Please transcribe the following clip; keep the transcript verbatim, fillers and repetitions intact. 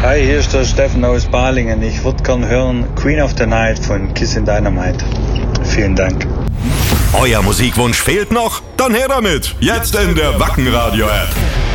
Hi, hier ist der Steffen aus Balingen. Ich würde gern hören Queen of the Night von Kissin' Dynamite. Vielen Dank. Euer Musikwunsch fehlt noch? Dann her damit. Jetzt in der Wacken Radio App.